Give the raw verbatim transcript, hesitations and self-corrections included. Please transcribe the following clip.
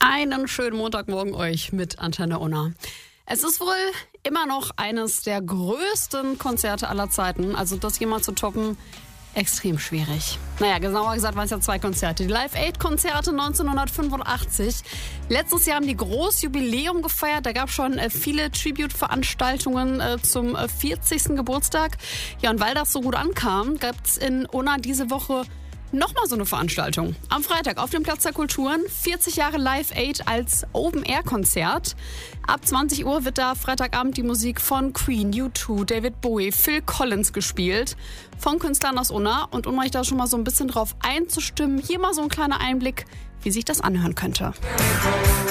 Einen schönen Montagmorgen euch mit Antenne Unna. Es ist wohl immer noch eines der größten Konzerte aller Zeiten. Also das jemals zu toppen, extrem schwierig. Naja, genauer gesagt waren es ja zwei Konzerte. Die Live Aid Konzerte neunzehnhundertfünfundachtzig. Letztes Jahr haben die groß Jubiläum gefeiert. Da gab es schon äh, viele Tribute-Veranstaltungen äh, zum äh, vierzigsten Geburtstag. Ja, und weil das so gut ankam, gab es in Unna diese Woche nochmal so eine Veranstaltung. Am Freitag auf dem Platz der Kulturen. vierzig Jahre Live Aid als Open-Air-Konzert. Ab zwanzig Uhr wird da Freitagabend die Musik von Queen, U zwei, David Bowie, Phil Collins gespielt. Von Künstlern aus Unna. Und um euch da schon mal so ein bisschen drauf einzustimmen, hier mal so ein kleiner Einblick, wie sich das anhören könnte.